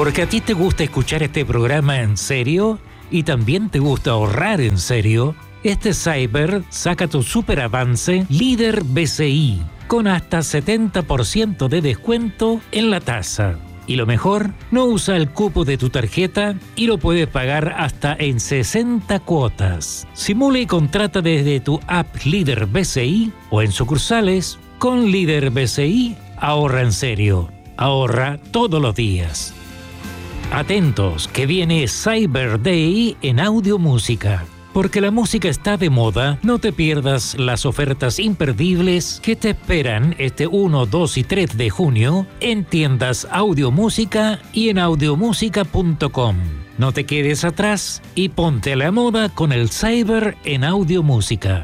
Porque a ti te gusta escuchar este programa en serio y también te gusta ahorrar en serio. Este Cyber saca tu super avance Líder BCI con hasta 70% de descuento en la tasa. Y lo mejor, no usa el cupo de tu tarjeta y lo puedes pagar hasta en 60 cuotas. Simula y contrata desde tu app Líder BCI o en sucursales. Con Líder BCI, ahorra en serio. Ahorra todos los días. Atentos, que viene Cyber Day en Audio Música. Porque la música está de moda, no te pierdas las ofertas imperdibles que te esperan este 1, 2 y 3 de junio en tiendas Audio Música y en audiomusica.com. No te quedes atrás y ponte a la moda con el Cyber en Audio Música.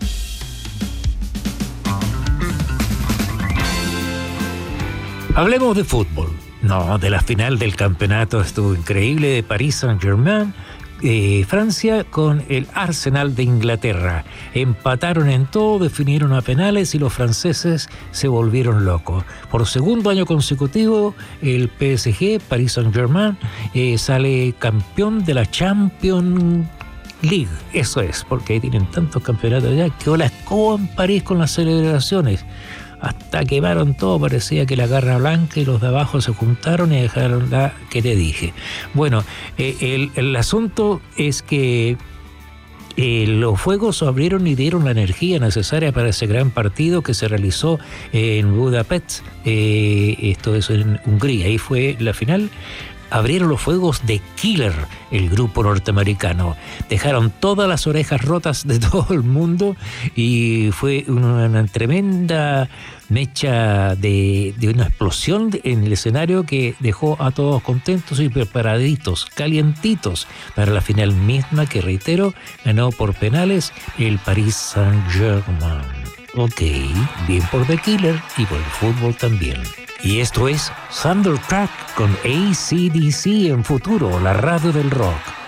Hablemos de fútbol. No, de la final del campeonato estuvo increíble de Paris Saint-Germain. Francia con el Arsenal de Inglaterra. Empataron en todo, definieron a penales y los franceses se volvieron locos. Por segundo año consecutivo, el PSG, Paris Saint-Germain, sale campeón de la Champions League. Eso es, porque ahí tienen tantos campeonatos ya que la escoba en París con las celebraciones. Hasta quemaron todo, parecía que la garra blanca y los de abajo se juntaron y dejaron la que te dije. Bueno, el asunto es que los fuegos abrieron y dieron la energía necesaria para ese gran partido que se realizó en Budapest, esto es en Hungría, ahí fue la final. Abrieron los fuegos de Killer, el grupo norteamericano. Dejaron todas las orejas rotas de todo el mundo y fue una tremenda mecha de una explosión en el escenario que dejó a todos contentos y preparaditos, calientitos para la final misma que, reitero, ganó por penales el Paris Saint-Germain. Ok, bien por The Killer y por el fútbol también. Y esto es Thundercrack con AC/DC en Futuro, la radio del rock.